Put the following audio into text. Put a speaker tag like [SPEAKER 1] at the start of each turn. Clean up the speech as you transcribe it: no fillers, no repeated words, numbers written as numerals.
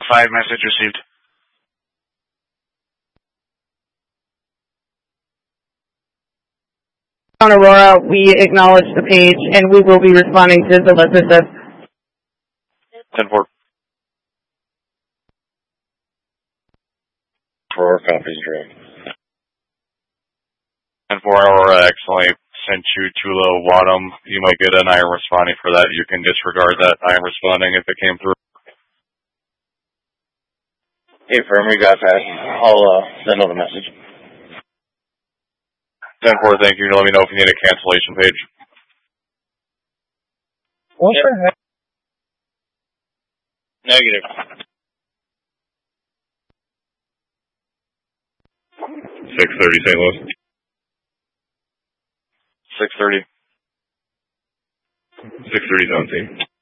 [SPEAKER 1] 5 message received.
[SPEAKER 2] On Aurora, we acknowledge the page, and we will be responding to the assist.
[SPEAKER 1] 10-4.
[SPEAKER 3] Aurora copies direct.
[SPEAKER 1] 10-4, Aurora accidentally sent you too low Wadham. You might get an I am responding for that. You can disregard that I am responding if it came through.
[SPEAKER 3] Hey, firm, we got that. I'll send another message.
[SPEAKER 1] 10-4, thank you. Let me know if you need a cancellation page.
[SPEAKER 3] What the heck? Negative.
[SPEAKER 1] 630 St. Louis. 630. 630 17.